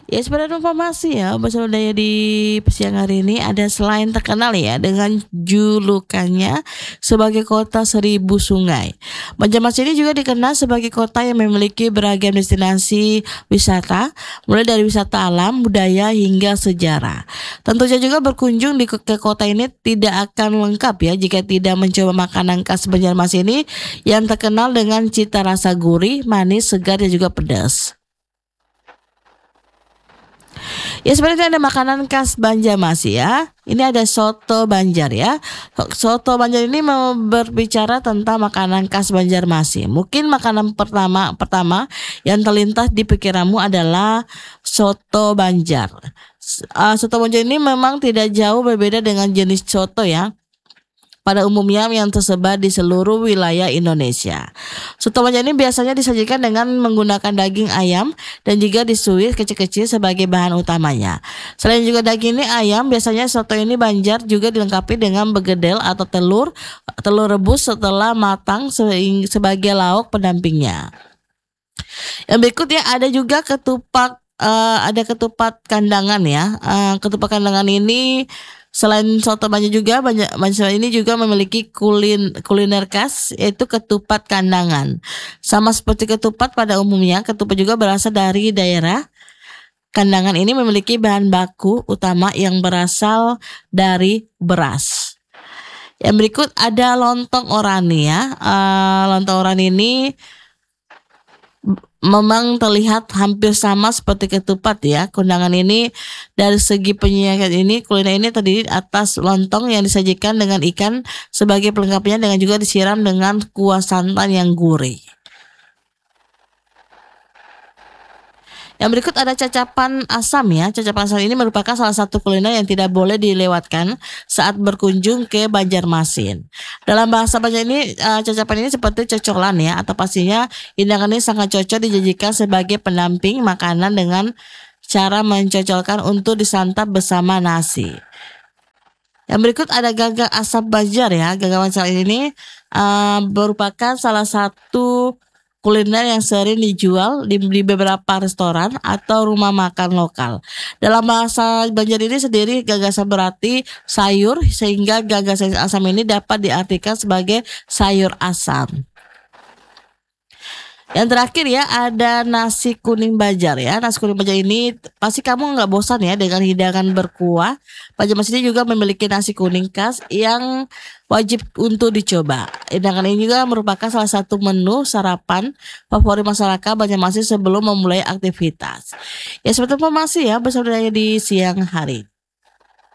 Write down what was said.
Ya sebenarnya informasi ya bahasa budaya di siang hari ini ada selain terkenal ya dengan julukannya sebagai kota seribu sungai. Banjarmasin ini juga dikenal sebagai kota yang memiliki beragam destinasi wisata, mulai dari wisata alam, budaya hingga sejarah. Tentunya juga berkunjung ke kota ini tidak akan lengkap ya jika tidak mencoba makanan khas Banjarmasin ini yang terkenal dengan cita rasa gurih, manis, segar dan juga pedas. Ya sebenarnya ada makanan khas Banjarmasin ya. Ini ada soto Banjar ya. Soto Banjar ini mau berbicara tentang makanan khas Banjarmasin. Mungkin makanan pertama yang terlintas di pikiranmu adalah soto Banjar. Soto Banjar ini memang tidak jauh berbeda dengan jenis soto ya, pada umumnya yang tersebar di seluruh wilayah Indonesia. Soto Banjar ini biasanya disajikan dengan menggunakan daging ayam dan juga disuir kecil-kecil sebagai bahan utamanya. Selain juga daging ini ayam, biasanya soto ini Banjar juga dilengkapi dengan begedel atau telur rebus setelah matang sebagai lauk pendampingnya. Yang berikut ya ada juga ada ketupat kandangan ya. Ketupat kandangan ini selain soto Banjar juga Banjar ini juga memiliki kuliner khas yaitu ketupat kandangan. Sama seperti ketupat pada umumnya, ketupat juga berasal dari daerah. Kandangan ini memiliki bahan baku utama yang berasal dari beras. Yang berikut ada lontong orani ya. Lontong orani ini memang terlihat hampir sama seperti ketupat ya. Kondangan ini dari segi penyajian ini, kuliner ini terdiri atas lontong yang disajikan dengan ikan sebagai pelengkapnya dengan juga disiram dengan kuah santan yang gurih. Yang berikut ada cacapan asam ya. Cacapan asam ini merupakan salah satu kuliner yang tidak boleh dilewatkan saat berkunjung ke Banjarmasin. Dalam bahasa Banjar ini, cacapan ini seperti cocolan ya, atau pastinya hidangan ini sangat cocok dijanjikan sebagai pendamping makanan dengan cara mencocolkan untuk disantap bersama nasi. Yang berikut ada gagak asap Banjar ya. Gagak asap ini merupakan salah satu kuliner yang sering dijual di beberapa restoran atau rumah makan lokal. Dalam bahasa Banjar ini sendiri gagasan berarti sayur, sehingga gagasan asam ini dapat diartikan sebagai sayur asam. Yang terakhir ya ada nasi kuning Banjar ya. Nasi kuning Banjar ini pasti kamu nggak bosan ya dengan hidangan berkuah. Banjarmasin ini juga memiliki nasi kuning khas yang wajib untuk dicoba. Hidangan ini juga merupakan salah satu menu sarapan favorit masyarakat Banjarmasin sebelum memulai aktivitas. Ya seperti informasi ya bersama di siang hari.